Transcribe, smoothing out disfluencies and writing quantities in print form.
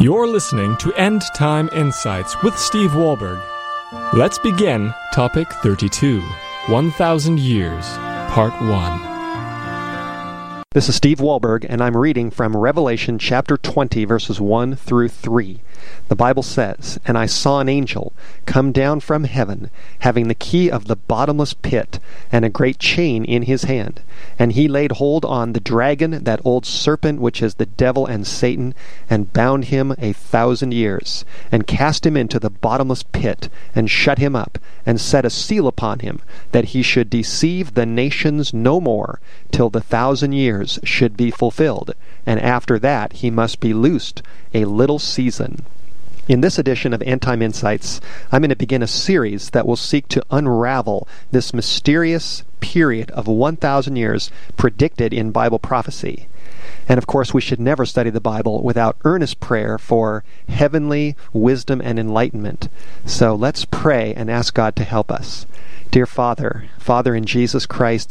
You're listening to End Time Insights with Steve Wohlberg. Let's begin Topic 32, 1,000 Years, Part 1. This is Steve Wohlberg, and I'm reading from Revelation chapter 20, verses 1 through 3. The Bible says, "And I saw an angel come down from heaven, having the key of the bottomless pit, and a great chain in his hand. And he laid hold on the dragon, that old serpent which is the devil and Satan, and bound him 1,000 years, and cast him into the bottomless pit, and shut him up, and set a seal upon him, that he should deceive the nations no more, till the 1,000 years should be fulfilled, and after that he must be loosed a little season." In this edition of End Time Insights, I'm going to begin a series that will seek to unravel this mysterious period of 1,000 years predicted in Bible prophecy. And of course, we should never study the Bible without earnest prayer for heavenly wisdom and enlightenment. So let's pray and ask God to help us. Dear Father, in Jesus Christ,